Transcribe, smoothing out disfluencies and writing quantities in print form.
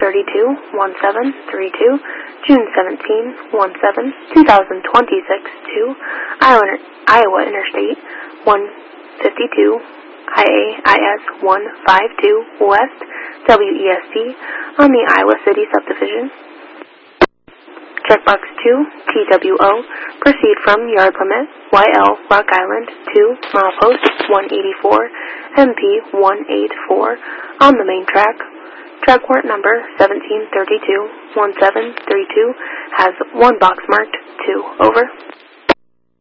321732, June 17, 2026 to Iowa Interstate 152, IAIS 152 West, WEST, on the Iowa City subdivision. Checkbox 2, TWO, proceed from yard limit, YL, Rock Island, to milepost 184, MP 184, on the main track. Track warrant number 1732-1732 has one box marked 2. Over.